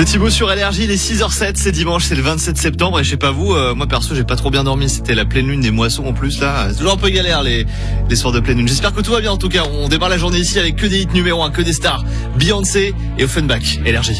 C'est Thibaut sur LRJ, il est 6h07, c'est dimanche, c'est le 27 septembre et je sais pas vous, moi perso j'ai pas trop bien dormi, c'était la pleine lune des moissons en plus là, c'est toujours un peu galère les soirs de pleine lune. J'espère que tout va bien en tout cas, on démarre la journée ici avec que des hits numéro 1, que des stars, Beyoncé et Offenbach, LRJ.